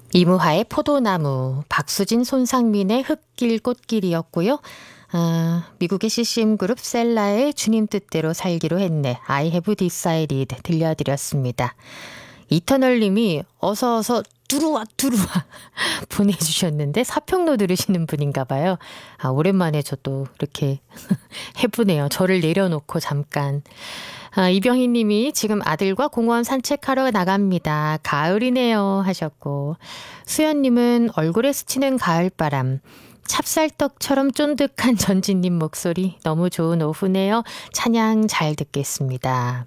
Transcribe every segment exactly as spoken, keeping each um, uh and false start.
이무하의 포도나무, 박수진 손상민의 흙길 꽃길이었고요. 아, 미국의 씨씨엠 그룹 셀라의 주님 뜻대로 살기로 했네. I have decided 들려드렸습니다. 이터널님이 어서 어서 두루와 두루와 보내주셨는데 사평로 들으시는 분인가 봐요. 아, 오랜만에 저도 이렇게 해보네요. 저를 내려놓고 잠깐. 아, 이병희 님이 지금 아들과 공원 산책하러 나갑니다. 가을이네요 하셨고, 수연 님은 얼굴에 스치는 가을바람, 찹쌀떡처럼 쫀득한 전진님 목소리 너무 좋은 오후네요. 찬양 잘 듣겠습니다.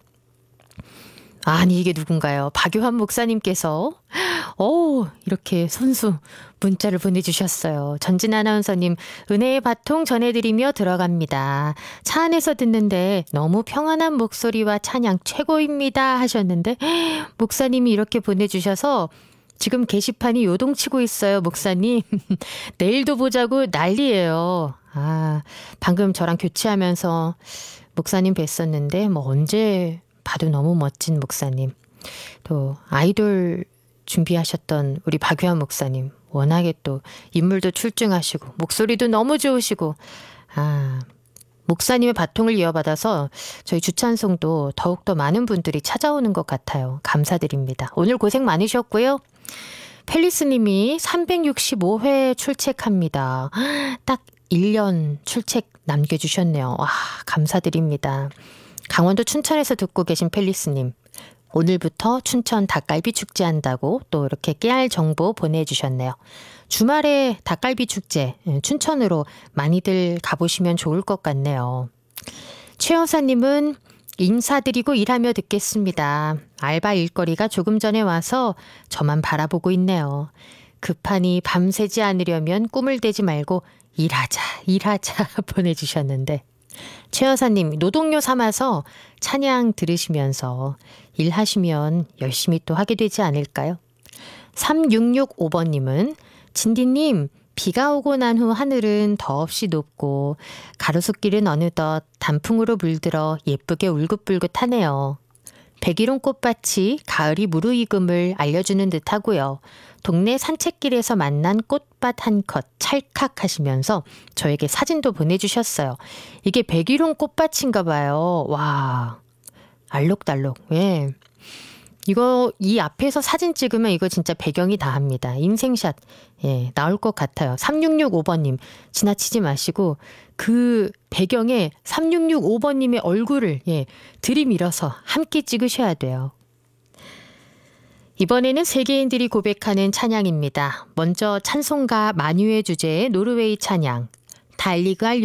아니 이게 누군가요? 박유환 목사님께서 오 이렇게 손수 문자를 보내주셨어요. 전진 아나운서님, 은혜의 바통 전해드리며 들어갑니다. 차 안에서 듣는데 너무 평안한 목소리와 찬양 최고입니다 하셨는데, 목사님이 이렇게 보내주셔서 지금 게시판이 요동치고 있어요. 목사님 내일도 보자고 난리예요. 아, 방금 저랑 교체하면서 목사님 뵀었는데 뭐 언제 봐도 너무 멋진 목사님, 또 아이돌 준비하셨던 우리 박유한 목사님, 워낙에 또 인물도 출중하시고 목소리도 너무 좋으시고, 아, 목사님의 바통을 이어받아서 저희 주찬송도 더욱더 많은 분들이 찾아오는 것 같아요. 감사드립니다. 오늘 고생 많으셨고요. 펠리스님이 삼백육십오 회 출첵합니다. 딱 일 년 출첵 남겨주셨네요. 와, 감사드립니다. 강원도 춘천에서 듣고 계신 펠리스님, 오늘부터 춘천 닭갈비 축제한다고 또 이렇게 깨알 정보 보내주셨네요. 주말에 닭갈비 축제 춘천으로 많이들 가보시면 좋을 것 같네요. 최 여사님은 인사드리고 일하며 듣겠습니다. 알바 일거리가 조금 전에 와서 저만 바라보고 있네요. 급하니 밤새지 않으려면 꿈을 대지 말고 일하자 일하자 보내주셨는데, 최 여사님 노동요 삼아서 찬양 들으시면서 일하시면 열심히 또 하게 되지 않을까요? 삼육육오 번님은 진디님, 비가 오고 난 후 하늘은 더없이 높고 가로수길은 어느덧 단풍으로 물들어 예쁘게 울긋불긋하네요. 백일홍 꽃밭이 가을이 무르익음을 알려주는 듯하고요. 동네 산책길에서 만난 꽃밭 한 컷 찰칵 하시면서 저에게 사진도 보내주셨어요. 이게 백일홍 꽃밭인가 봐요. 와, 알록달록. 예. 이거 이 앞에서 사진 찍으면 이거 진짜 배경이 다 합니다. 인생샷 예, 나올 것 같아요. 삼육육오 번님 지나치지 마시고 그 배경에 삼육육오 번님의 얼굴을 예, 들이밀어서 함께 찍으셔야 돼요. 이번에는 세계인들이 고백하는 찬양입니다. 먼저 찬송가 만유의 주제의 노르웨이 찬양, 달리그 할